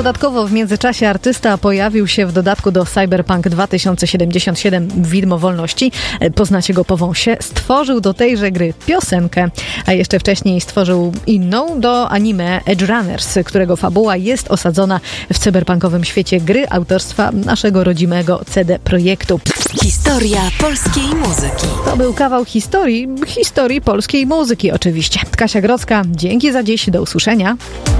Dodatkowo w międzyczasie artysta pojawił się w dodatku do Cyberpunk 2077 Widmo Wolności. Poznacie go po wąsie. Stworzył do tejże gry piosenkę, a jeszcze wcześniej stworzył inną do anime Edge Runners, którego fabuła jest osadzona w cyberpunkowym świecie gry autorstwa naszego rodzimego CD Projektu. Historia polskiej muzyki. To był kawał historii polskiej muzyki oczywiście. Kasia Grodzka, dzięki za dziś, do usłyszenia.